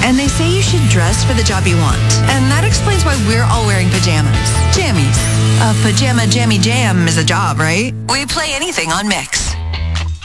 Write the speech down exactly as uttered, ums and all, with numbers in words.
And they say you should dress for the job you want. And that explains why we're all wearing pajamas. Jammies. A pajama jammy jam is a job, right? We play anything on Mix.